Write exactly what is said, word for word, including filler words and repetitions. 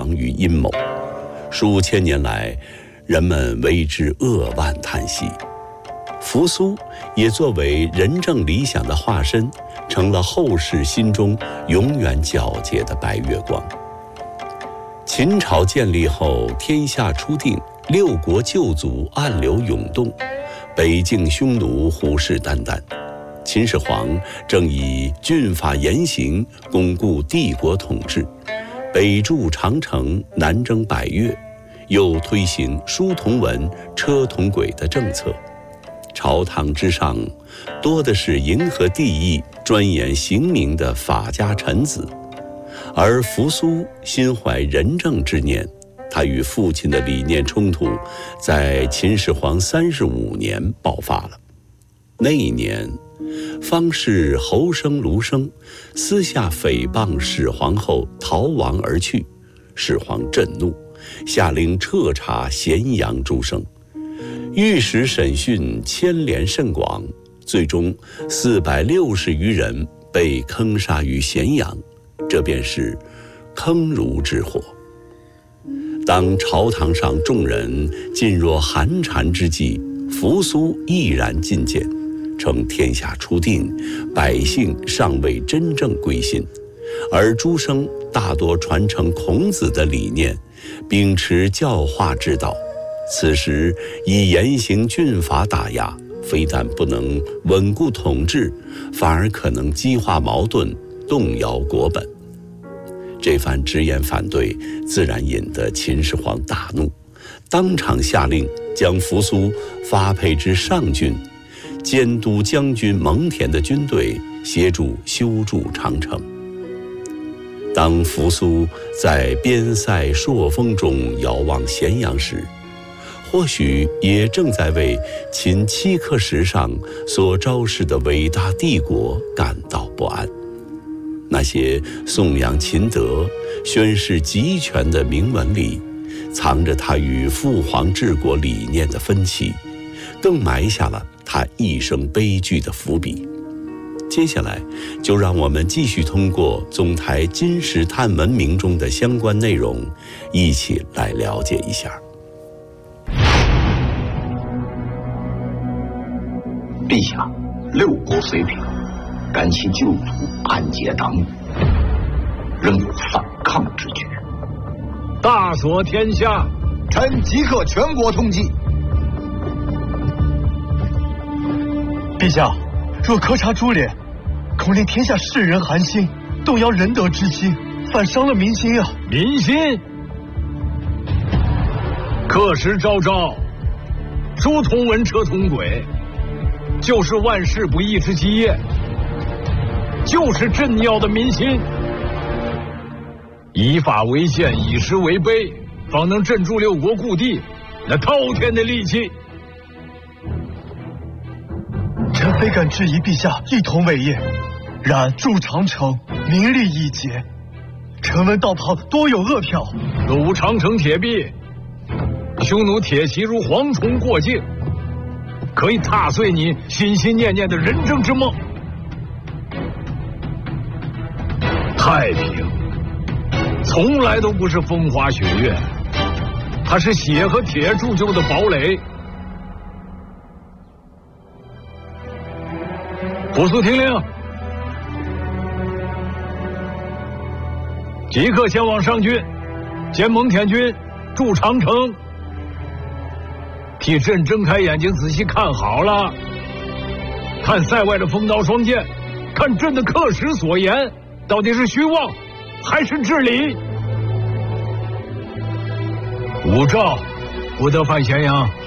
谎与阴谋，数千年来，人们为之扼腕叹息。扶苏也作为仁政理想的化身，成了后世心中永远皎洁的白月光。秦朝建立后，天下初定，六国旧族暗流涌动，北境匈奴虎视眈眈。秦始皇正以峻法严刑巩固帝国统治，北筑长城，南征百越，又推行书同文、车同轨的政策。朝堂之上，多的是迎合帝意、钻研刑名的法家臣子，而扶苏心怀仁政之念，他与父亲的理念冲突，在秦始皇三十五年爆发了。那一年，方士侯生、卢生私下诽谤始皇后，逃亡而去。始皇震怒，下令彻查咸阳诸生。御史审讯牵连甚广，最终四百六十余人被坑杀于咸阳，这便是坑儒之祸。当朝堂上众人噤若寒蝉之际，扶苏毅然进谏，称天下初定，百姓尚未真正归心，而诸生大多传承孔子的理念，秉持教化之道。此时以严刑峻法打压，非但不能稳固统治，反而可能激化矛盾，动摇国本。这番直言反对，自然引得秦始皇大怒，当场下令将扶苏发配至上郡，监督将军蒙恬的军队，协助修筑长城。当扶苏在边塞朔风中遥望咸阳时，或许也正在为秦七刻石上所昭示的伟大帝国感到不安。那些颂扬秦德、宣示集权的铭文里，藏着他与父皇治国理念的分歧，更埋下了他一生悲剧的伏笔。接下来，就让我们继续通过总台金石探文明中的相关内容，一起来了解一下。 陛下，六国虽平，感其旧族暗结党羽，仍有反抗之举。 大所天下， 臣即刻全国通缉。 陛下，若苛察株连，恐令天下世人寒心，动摇仁德之心，反伤了民心啊！ 民心？刻石昭昭，书同文，车同轨，就是万事不易之基业，就是镇要的民心。以法为鉴，以实为碑，方能镇住六国故地那滔天的戾气。 臣非敢质疑陛下一统伟业，然筑长城，名利已竭，臣闻道旁多有恶票。 堵长城铁壁，匈奴铁骑如蝗虫过境，可以踏碎你心心念念的仁政之梦。太平从来都不是风花雪月，它是血和铁铸就的堡垒。扶苏听令，即刻前往上郡，见蒙恬军筑长城。替朕睁开眼睛，仔细看好了，看塞外的锋刀双剑，看朕的刻石所言，到底是虚妄还是至理？武曌不得犯咸阳。